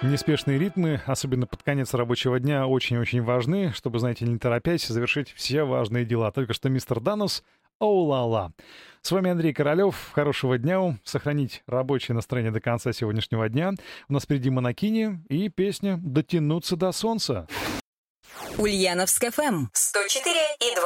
Неспешные ритмы, особенно под конец рабочего дня, очень-очень важны, чтобы, знаете, не торопясь, завершить все важные дела. Только что мистер Данус, оу-ла-ла. С вами Андрей Королёв. Хорошего дня. Сохранить рабочее настроение до конца сегодняшнего дня. У нас впереди Монокини и песня «Дотянуться до солнца». Ульяновск ФМ 104,2.